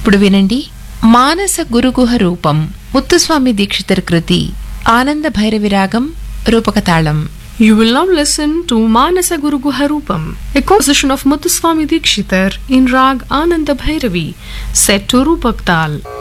ఇప్పుడు వినండి మానస గురుగుహ రూపం ముత్తుస్వామి దీక్షితర్ కృతి ఆనంద భైరవి రాగం రూపకతాళం. You will now listen to Manasa Guru Guha Rupam, a composition of Muthuswami Dikshitar in Rag Ananda Bhairavi, set to Rupak Tal.